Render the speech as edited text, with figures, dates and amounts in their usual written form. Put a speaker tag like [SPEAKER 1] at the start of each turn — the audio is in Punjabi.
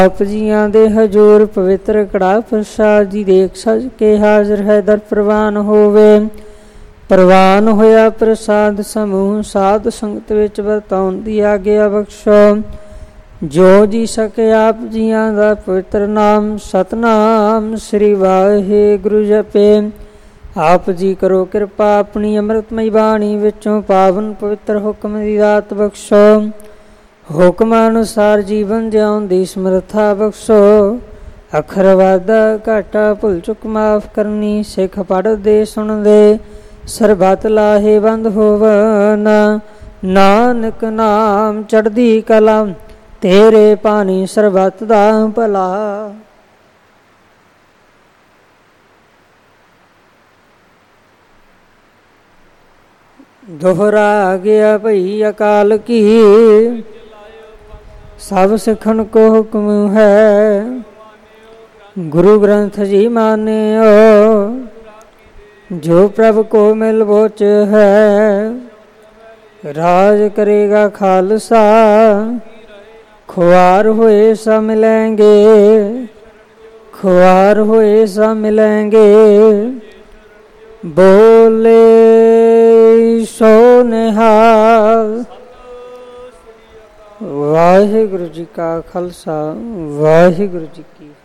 [SPEAKER 1] ਆਪ ਜੀਆਂ ਦੇ ਹਜੂਰ ਪਵਿੱਤਰ ਕੜਾ ਪ੍ਰਸਾਦ ਜੀ ਦੇਖ ਸਜ ਕੇ ਹਾਜ਼ਰ ਹੈ ਦਰ ਪ੍ਰਵਾਨ ਹੋਵੇ। ਪ੍ਰਵਾਨ ਹੋਇਆ ਪ੍ਰਸਾਦ ਸਮੂਹ ਸਾਧ ਸੰਗਤ ਵਿੱਚ ਵਰਤਾਉਣ ਦੀ ਆਗਿਆ ਬਖਸ਼ੋ। ਜੋ ਜੀ ਸਕੇ ਆਪ ਜੀਆਂ ਦਾ ਪਵਿੱਤਰ ਨਾਮ ਸਤਨਾਮ ਸ੍ਰੀ ਵਾਹਿਗੁਰੂ ਜਪੇ। ਆਪ ਜੀ ਕਰੋ ਕਿਰਪਾ ਆਪਣੀ ਅੰਮ੍ਰਿਤਮਈ ਬਾਣੀ ਵਿੱਚੋਂ ਪਾਵਨ ਪਵਿੱਤਰ ਹੁਕਮ ਦੀ ਦਾਤ ਬਖਸ਼ੋ। ਹੁਕਮ ਅਨੁਸਾਰ ਜੀਵਨ ਜਿਉਣ ਦੀ ਸਮਰੱਥਾ ਬਖਸ਼ੋ। ਅੱਖਰ ਵਾਧਾ ਘਾਟਾ ਭੁੱਲ ਚੁੱਕ ਮਾਫ ਕਰਨੀ। ਸਿੱਖ ਪੜ੍ਹਦੇ ਸੁਣਦੇ ਸਰਬੱਤ ਲਾਹੇ ਬੰਦ ਹੋਵਨ। ਨਾਨਕ ਨਾਮ ਚੜ੍ਹਦੀ ਕਲਾ ਤੇਰੇ ਪਾਣੀ ਸਰਬੱਤ ਦਾ ਭਲਾ। ਦੋਹਰਾ ਗਿਆ ਭਈ ਅਕਾਲ ਕੀ ਸਭ ਸਿੱਖਣ ਕੋ ਹੁਕਮ ਹੈ। ਗੁਰੂ ਗ੍ਰੰਥ ਜੀ ਮਾਨਿਓ ਜੋ ਪ੍ਰਭ ਕੋ ਮਿਲ ਬੋਚ ਹੈ। ਰਾਜ ਕਰੇਗਾ ਖਾਲਸਾ ਖੁਆਰ ਹੋਏ ਸਾ ਮਿਲੇਂਗੇ। ਖੁਆਰ ਹੋਏ ਸਾ ਮਿਲੇਂਗੇ। ਬੋਲੇ ਸੋ ਨਿਹਾਲ। ਵਾਹਿਗੁਰੂ ਜੀ ਕਾ ਖਾਲਸਾ ਵਾਹਿਗੁਰੂ ਜੀ ਕੀ